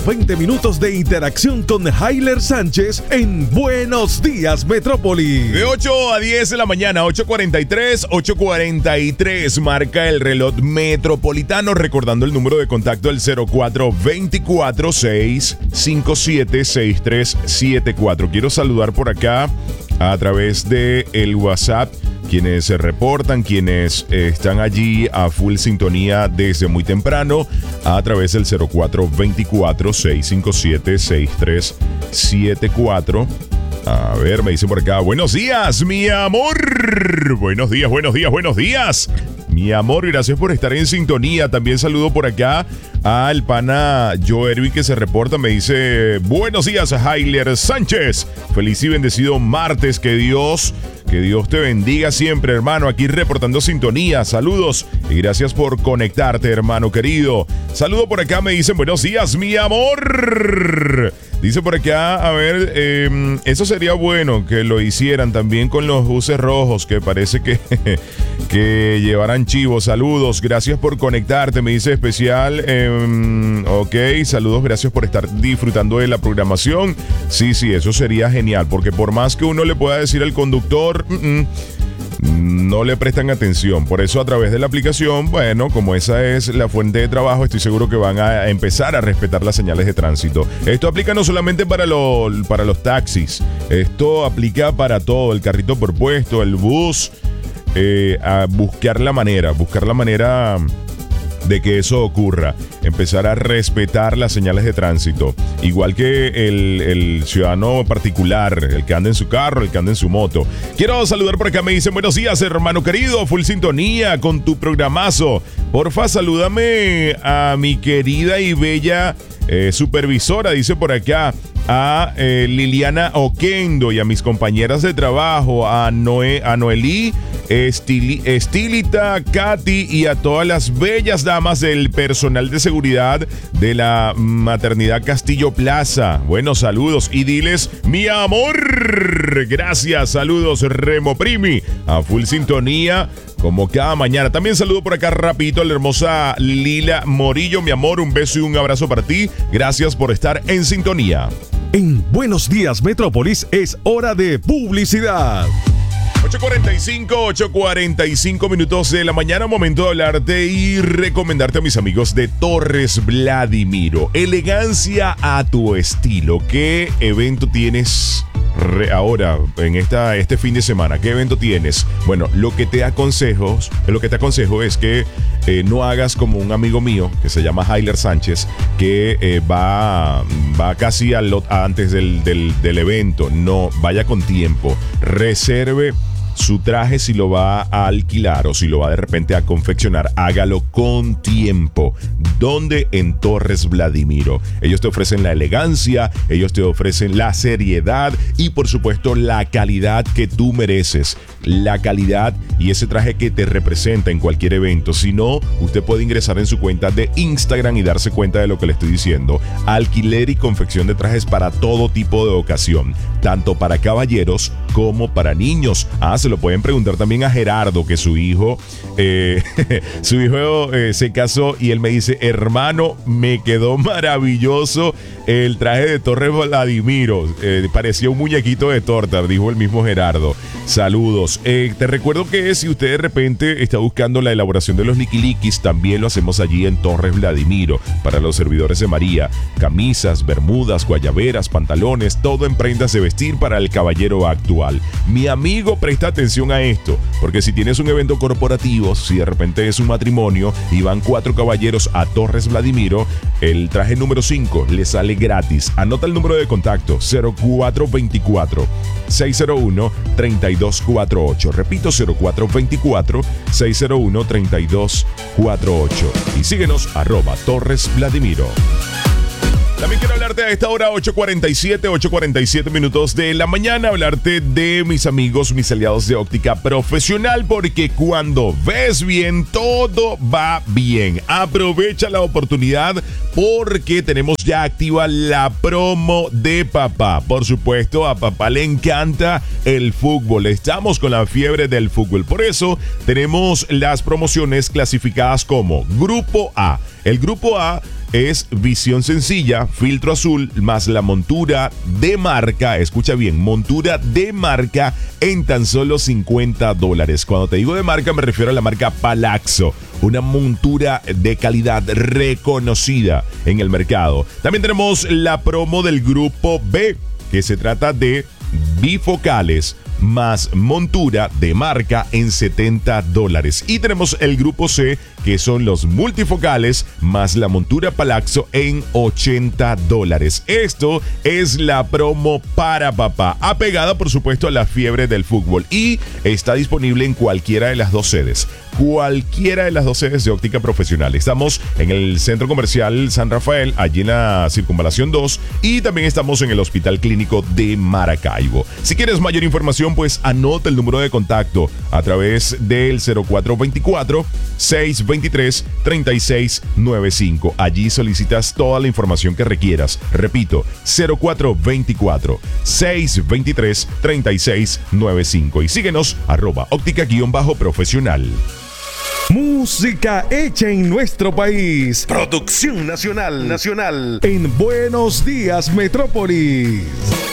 20 minutos de interacción con Hayler Sánchez en Buenos Días Metrópoli. De 8 a 10 de la mañana, 8:43, marca el reloj metropolitano, recordando el número de contacto del 0424-657-6374. Quiero saludar por acá a través de el WhatsApp quienes se reportan, quienes están allí a full sintonía desde muy temprano a través del 0424-657-6374. A ver, me dicen por acá, buenos días, mi amor. Buenos días. Mi amor, gracias por estar en sintonía. También saludo por acá al pana Joe Erwin que se reporta. Me dice, buenos días, Hayler Sánchez. Feliz y bendecido martes. Que Dios te bendiga siempre, hermano. Aquí reportando sintonía. Saludos y gracias por conectarte, hermano querido. Saludo por acá, me dicen, buenos días, mi amor. Dice por acá, a ver, eso sería bueno que lo hicieran también con los buses rojos, que parece que llevarán chivos. Saludos, gracias por conectarte, me dice especial. Ok, saludos, gracias por estar disfrutando de la programación. Sí, eso sería genial, porque por más que uno le pueda decir al conductor, no le prestan atención. Por eso a través de la aplicación, bueno, como esa es la fuente de trabajo, estoy seguro que van a empezar a respetar las señales de tránsito. Esto aplica no solamente para los taxis, esto aplica para todo, el carrito por puesto, el bus, a buscar la manera de que eso ocurra, empezar a respetar las señales de tránsito, igual que el ciudadano particular, el que anda en su carro, el que anda en su moto. Quiero saludar por acá, me dicen, buenos días, hermano querido, full sintonía con tu programazo. Porfa, salúdame a mi querida y bella supervisora, dice por acá, a Liliana Oquendo, y a mis compañeras de trabajo, a Noelí, Estilita, Katy, y a todas las bellas damas del personal de seguridad de la maternidad Castillo Plaza. Buenos saludos y diles, mi amor. Gracias, saludos, Remo Primi, a full sintonía como cada mañana. También saludo por acá rapidito a la hermosa Lila Morillo, mi amor, un beso y un abrazo para ti. Gracias por estar en sintonía. En Buenos Días Metrópolis es hora de publicidad. 8:45 minutos de la mañana, momento de hablarte y recomendarte a mis amigos de Torres Vladimiro. Elegancia a tu estilo. ¿Qué evento tienes ahora en este fin de semana? ¿Qué evento tienes? Bueno, lo que te aconsejo es que no hagas como un amigo mío que se llama Hayler Sánchez, que va casi antes del evento. No, vaya con tiempo. Reserve su traje si lo va a alquilar o si lo va de repente a confeccionar, hágalo con tiempo. ¿Dónde? En Torres Vladimiro. Ellos te ofrecen la elegancia, ellos te ofrecen la seriedad y por supuesto la calidad que tú mereces. La calidad y ese traje que te representa en cualquier evento. Si no, usted puede ingresar en su cuenta de Instagram y darse cuenta de lo que le estoy diciendo. Alquiler y confección de trajes para todo tipo de ocasión, tanto para caballeros como para niños. Se lo pueden preguntar también a Gerardo, que su hijo se casó y él me dice, hermano, me quedó maravilloso el traje de Torres Vladimiro. Parecía un muñequito de torta, dijo el mismo Gerardo. Saludos. Te recuerdo que si usted de repente está buscando la elaboración de los liquilikis, también lo hacemos allí en Torres Vladimiro para los servidores de María. Camisas, bermudas, guayaberas, pantalones, todo en prendas de vestir para el caballero actual. Mi amigo, presta atención a esto, porque si tienes un evento corporativo, si de repente es un matrimonio y van 4 caballeros a Torres Vladimiro, el traje número 5 le sale gratis. Anota el número de contacto, 0424-601-3248. Repito, 0424-601-3248. Y síguenos, @Torres Vladimiro. También quiero hablarte a esta hora, 8:47 minutos de la mañana, hablarte de mis amigos, mis aliados de óptica profesional, porque cuando ves bien, todo va bien. Aprovecha la oportunidad porque tenemos ya activa la promo de papá. Por supuesto, a papá le encanta el fútbol. Estamos con la fiebre del fútbol. Por eso tenemos las promociones clasificadas como Grupo A. El Grupo A es visión sencilla, filtro azul, más la montura de marca. Escucha bien, montura de marca en tan solo $50. Cuando te digo de marca, me refiero a la marca Palaxo, una montura de calidad reconocida en el mercado. También tenemos la promo del grupo B, que se trata de bifocales más montura de marca en $70. Y tenemos el grupo C, que son los multifocales más la montura Palaxo en $80. Esto es la promo para papá, apegada por supuesto a la fiebre del fútbol, y está disponible en cualquiera de las dos sedes. Cualquiera de las dos sedes de Óptica Profesional. Estamos en el Centro Comercial San Rafael, allí en la Circunvalación 2, y también estamos en el Hospital Clínico de Maracaibo. Si quieres mayor información, pues anota el número de contacto a través del 0424-623-3695. Allí solicitas toda la información que requieras. Repito, 0424-623-3695. Y síguenos, @óptica_profesional. Música hecha en nuestro país. Producción nacional. En Buenos Días, Metrópolis.